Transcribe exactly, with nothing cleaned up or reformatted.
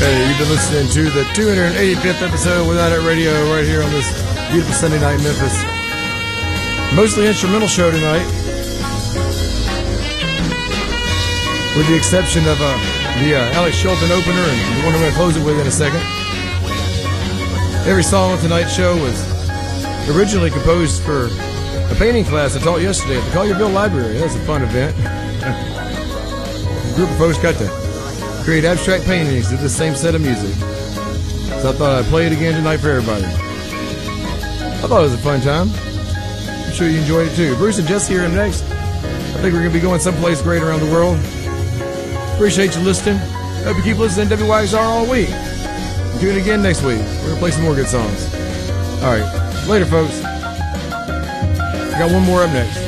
Hey, you've been listening to the two hundred eighty-fifth episode of Without It Radio right here on this beautiful Sunday night in Memphis. Mostly instrumental show tonight, with the exception of uh, the uh, Alex Shelton opener and the one I'm going to close it with in a second. Every song on tonight's show was originally composed for a painting class I taught yesterday at the Collierville Library. That was a fun event. A group of folks got to create abstract paintings to the same set of music. So I thought I'd play it again tonight for everybody. I thought it was a fun time. I'm sure you enjoyed it too. Bruce and Jesse are in next. I think we're going to be going someplace great around the world. Appreciate you listening. Hope you keep listening to W Y X R all week. Tune in again next week. We're going to play some more good songs. All right. Later, folks. I got one more up next.